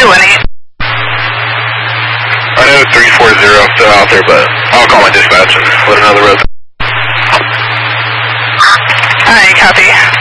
318. I know 340, still out there, but I'll call my dispatch and let her know the road. Alright, copy.